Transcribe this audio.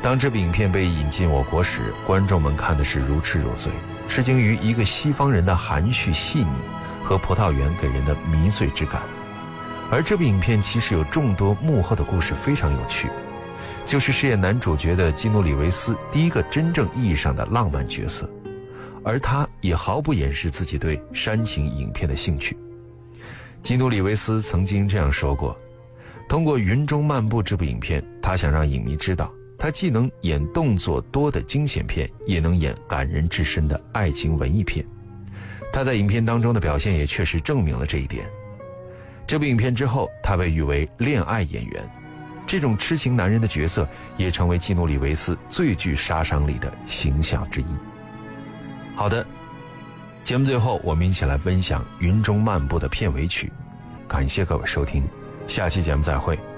当这部影片被引进我国时，观众们看的是如痴如醉，吃惊于一个西方人的含蓄细腻和葡萄园给人的迷醉之感。而这部影片其实有众多幕后的故事，非常有趣，就是饰演男主角的基努里维斯第一个真正意义上的浪漫角色，而他也毫不掩饰自己对煽情影片的兴趣。基努里维斯曾经这样说过，通过《云中漫步》这部影片，他想让影迷知道，他既能演动作多的惊险片，也能演感人至深的爱情文艺片。他在影片当中的表现也确实证明了这一点。这部影片之后，他被誉为恋爱演员，这种痴情男人的角色也成为基努里维斯最具杀伤力的形象之一。好的，节目最后我们一起来分享《云中漫步》的片尾曲。感谢各位收听，下期节目再会。